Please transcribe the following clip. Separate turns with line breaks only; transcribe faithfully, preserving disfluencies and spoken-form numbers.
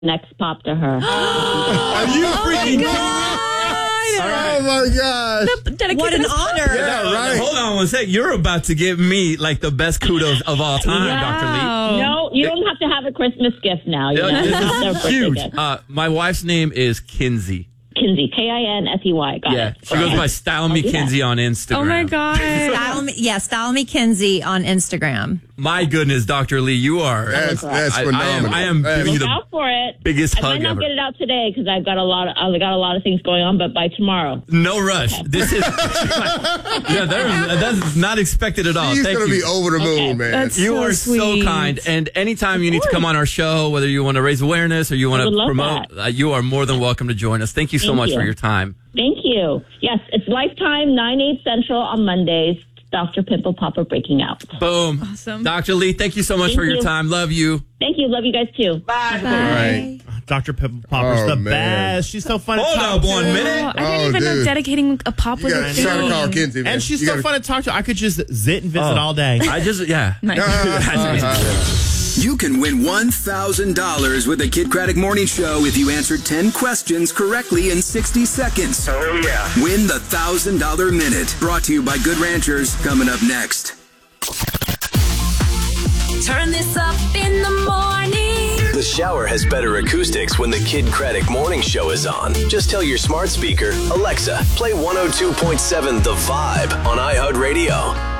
next pop to her.
Are you freaking kidding me?
Oh, my gosh.
What an honor.
Yeah, right.
Hold on one sec. You're about to give me like the best kudos of all time,
Wow.
Doctor Lee.
No, you don't have to have a Christmas gift now. You know?
Yeah,
It's not their
this is
birthday
huge.
gift.
Uh, my wife's name is Kinsey.
Kinsey, K I N S E Y. Got
Yeah,
it.
she goes by Style Me
Oh, yeah.
Kinsey on Instagram.
Oh my God.
Style me, yeah, Style Me Kinsey on Instagram.
My goodness, Doctor Lee, you are.
That's, that's
I, I am,
phenomenal.
I am
That's-
giving you
Look
the
out for it.
biggest
I
hug
might not
ever.
get it out today because I've got a lot of I've got a lot of things going on, but by tomorrow.
No rush. This is yeah, there is, that's not expected at all.
He's
Thank
going to
you.
be over the moon,
Okay.
man.
That's
You
so
are
sweet.
so kind. And anytime you need to come on our show, whether you want to raise awareness or you want
I would
to
love
promote,
that.
uh, you are more than welcome to join us. Thank you so
Thank
much
you.
for your time.
Thank you. Yes, it's Lifetime, nine, eight Central on Mondays. Doctor Pimple Popper breaking out.
Boom.
Awesome.
Doctor Lee, thank you so much
Thank
for your
you.
time. Love you.
Thank you. Love you guys too.
Bye.
Right.
Doctor Pimple Popper's
Oh,
the
man.
best. She's so fun to
Hold
talk
up
to.
one minute.
Oh, I didn't
Oh,
even know
dude.
dedicating a pop
You
was
got
a
to try to call
thing.
Kinsey, man.
And she's
You
so
gotta-
fun to talk to. I could just zit and visit
Oh.
all day.
I just, yeah.
You can win one thousand dollars with the Kid Craddock Morning Show if you answer ten questions correctly in sixty seconds.
Oh, yeah.
Win the one thousand dollars Minute. Brought to you by Good Ranchers. Coming up next.
Turn this up in the morning.
The shower has better acoustics when the Kid Craddock Morning Show is on. Just tell your smart speaker, Alexa, play one oh two point seven The Vibe on iHeartRadio.